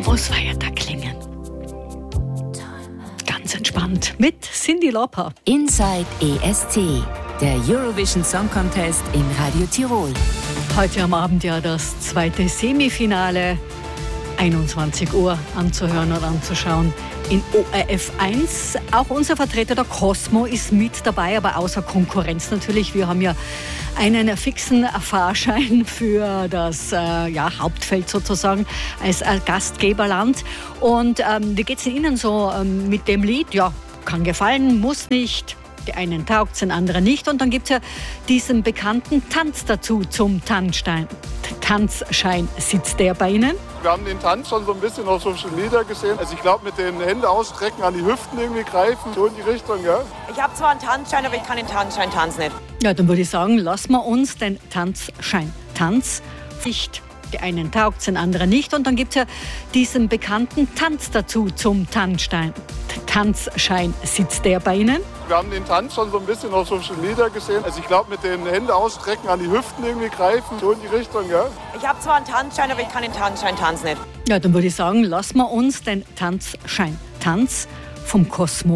muss weiter klingen. Ganz entspannt mit Cyndi Lauper. Inside ESC, der Eurovision Song Contest in Radio Tirol. Heute am Abend ja das zweite Semifinale, 21 Uhr anzuhören und anzuschauen in ORF 1. Auch unser Vertreter, der Cosmo, ist mit dabei, aber außer Konkurrenz natürlich. Wir haben ja einen fixen Fahrschein für das Hauptfeld sozusagen als Gastgeberland. Und wie geht es Ihnen so mit dem Lied? Ja, kann gefallen, muss nicht. Die einen taugt es, den anderen nicht. Und dann gibt es ja diesen bekannten Tanz dazu zum Tanzschein. Sitzt der bei Ihnen? Wir haben den Tanz schon so ein bisschen auf Social Media gesehen. Also ich glaube, mit den Händen ausstrecken, an die Hüften irgendwie greifen, so in die Richtung, ja. Ich habe zwar einen Tanzschein, aber ich kann den Tanzschein tanzen nicht. Ja, dann würde ich sagen, lassen wir uns den Tanzschein. Tanzsicht. Die einen taugt es, den anderen nicht. Und dann gibt es ja diesen bekannten Tanz dazu zum Tanzschein. Sitzt der bei Ihnen? Wir haben den Tanz schon so ein bisschen auf Social Media gesehen. Also ich glaube, mit den Händen ausstrecken, an die Hüften irgendwie greifen, so in die Richtung, ja. Ich habe zwar einen Tanzschein, aber ich kann den Tanzschein tanzen nicht. Ja, dann würde ich sagen, lassen wir uns den Tanzschein. Tanz vom Cosmo